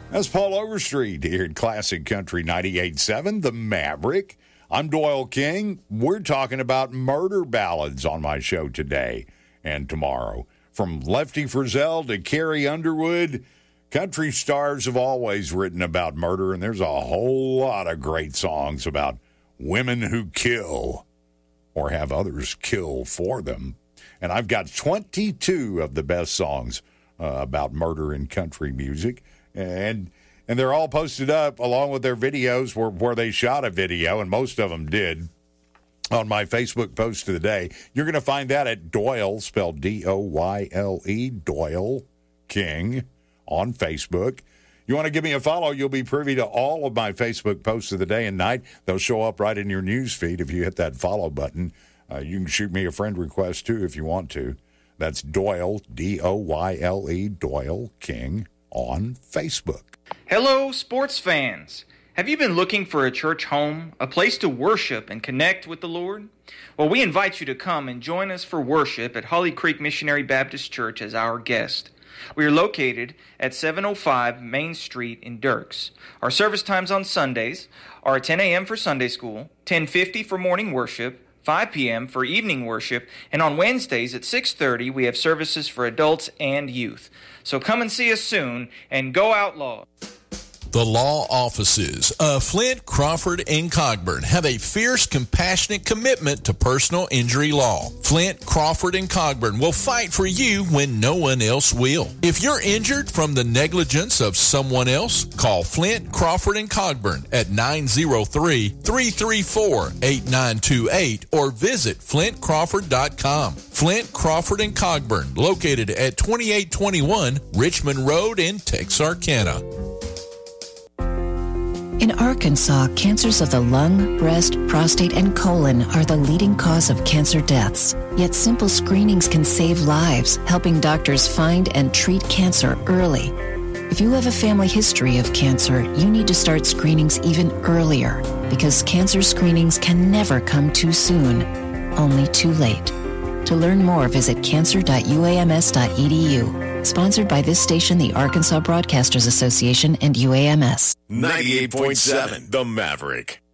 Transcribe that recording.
That's Paul Overstreet here at Classic Country 98.7, The Maverick. I'm Doyle King. We're talking about murder ballads on my show today and tomorrow. From Lefty Frizzell to Carrie Underwood, country stars have always written about murder, and there's a whole lot of great songs about women who kill or have others kill for them. And I've got 22 of the best songs about murder in country music. And they're all posted up along with their videos where they shot a video, and most of them did, on my Facebook post of the day. You're going to find that at Doyle, spelled D-O-Y-L-E, Doyle King, on Facebook. You want to give me a follow, you'll be privy to all of my Facebook posts of the day and night. They'll show up right in your news feed if you hit that follow button. You can shoot me a friend request, too, if you want to. That's Doyle, D-O-Y-L-E, Doyle King, on Facebook. Hello, sports fans. Have you been looking for a church home, a place to worship and connect with the Lord? Well, we invite you to come and join us for worship at Holly Creek Missionary Baptist Church as our guest. We are located at 705 Main Street in Dirks. Our service times on Sundays are 10 a.m. for Sunday school, 10:50 for morning worship, 5 p.m. for evening worship, and on Wednesdays at 6:30 we have services for adults and youth. So come and see us soon, and go Outlaws. The law offices of Flint, Crawford, and Cogburn have a fierce, compassionate commitment to personal injury law. Flint, Crawford, and Cogburn will fight for you when no one else will. If you're injured from the negligence of someone else, call Flint, Crawford, and Cogburn at 903-334-8928 or visit flintcrawford.com. Flint, Crawford, and Cogburn, located at 2821 Richmond Road in Texarkana. In Arkansas, cancers of the lung, breast, prostate, and colon are the leading cause of cancer deaths. Yet simple screenings can save lives, helping doctors find and treat cancer early. If you have a family history of cancer, you need to start screenings even earlier, because cancer screenings can never come too soon, only too late. To learn more, visit cancer.uams.edu. Sponsored by this station, the Arkansas Broadcasters Association, and UAMS. 98.7, The Maverick.